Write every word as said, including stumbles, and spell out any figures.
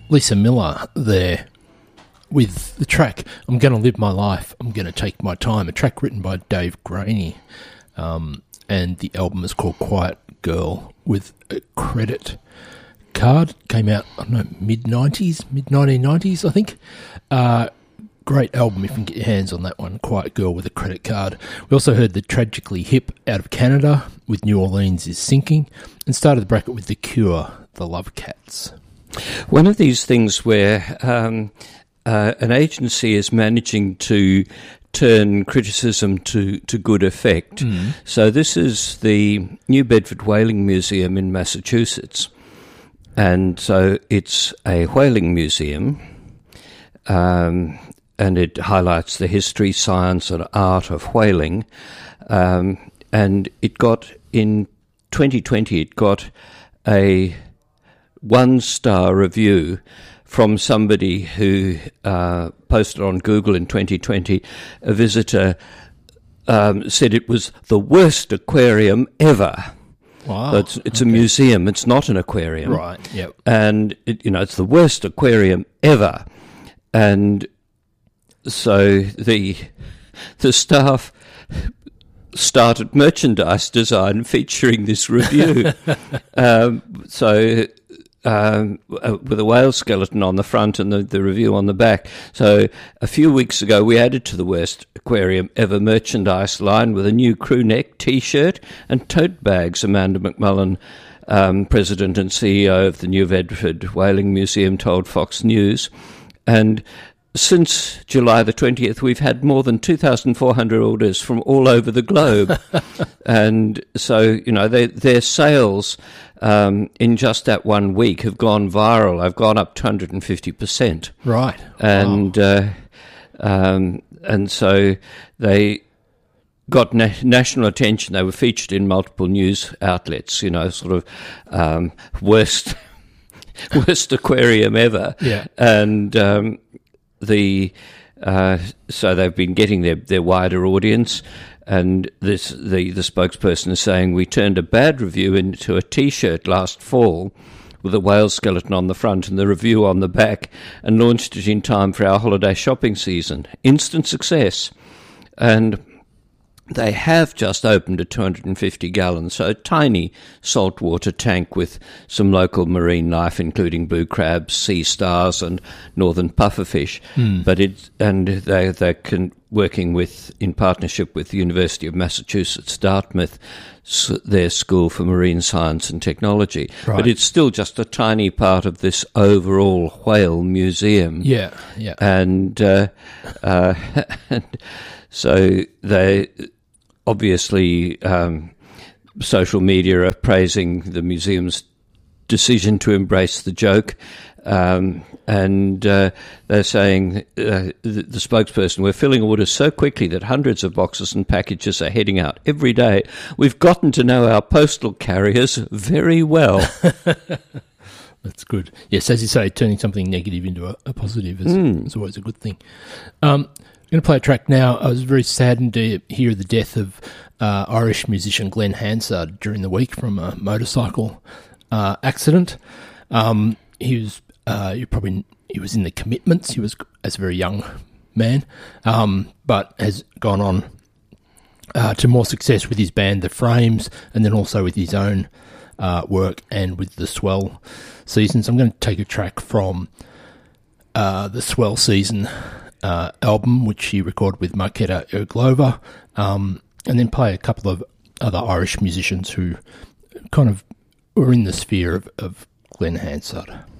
Lisa Miller there with the track I'm Gonna Live My Life, I'm Gonna Take My Time, a track written by Dave Graney. Um, and the album is called Quiet Girl with a credit card. Came out, I don't know, mid-nineties, mid-nineteen nineties, I think. Uh, great album if you can get your hands on that one, Quiet Girl with a credit card. We also heard the Tragically Hip out of Canada with New Orleans is Sinking, and started the bracket with The Cure, The Love Cats. One of these things where um, uh, an agency is managing to turn criticism to, to good effect. Mm. So this is the New Bedford Whaling Museum in Massachusetts. And so it's a whaling museum, um, and it highlights the history, science and art of whaling. Um, and it got, in twenty twenty, it got a one-star review from somebody who uh, posted on Google in twenty twenty. A visitor um, said it was the worst aquarium ever. Wow. So it's it's okay. a museum. It's not an aquarium. Right. Yep. And it, you know, it's the worst aquarium ever. And so the the staff started merchandise design featuring this review. um, so. Um, with a whale skeleton on the front and the, the review on the back. So a few weeks ago, we added to the worst aquarium ever merchandise line with a new crew neck T-shirt and tote bags. Amanda McMullen, um, president and C E O of the New Bedford Whaling Museum, told Fox News. And since July the twentieth, we've had more than two thousand four hundred orders from all over the globe. And so, you know, they, their sales um, in just that one week have gone viral. I've gone up two hundred fifty percent. Right. And, wow. uh, um, and so they got na- national attention. They were featured in multiple news outlets, you know, sort of um, worst, worst aquarium ever. Yeah. And... Um, The uh, so they've been getting their, their wider audience, and this the, the spokesperson is saying, we turned a bad review into a T-shirt last fall with a whale skeleton on the front and the review on the back, and launched it in time for our holiday shopping season. Instant success. And they have just opened a two hundred fifty gallon, so a tiny saltwater tank with some local marine life, including blue crabs, sea stars, and northern pufferfish. Mm. But it and they they're con- working with in partnership with the University of Massachusetts Dartmouth, s- their School for Marine Science and Technology. Right. But it's still just a tiny part of this overall whale museum. Yeah, yeah, and uh, uh, and so they. Obviously, um, social media are praising the museum's decision to embrace the joke, um, and uh, they're saying, uh, the, the spokesperson, we're filling orders so quickly that hundreds of boxes and packages are heading out every day. We've gotten to know our postal carriers very well. That's good. Yes, as you say, turning something negative into a, a positive is, mm. is always a good thing. Um, I'm going to play a track now. I was very saddened to hear the death of uh, Irish musician Glenn Hansard during the week from a motorcycle uh, accident. Um, he was, uh, you probably, he was in the Commitments. He was as a very young man, um, but has gone on uh, to more success with his band, The Frames, and then also with his own uh, work and with the Swell Seasons. I'm going to take a track from uh, the Swell Season Uh, album, which he recorded with Marketa Erglova, um, and then play a couple of other Irish musicians who kind of were in the sphere of, of Glenn Hansard.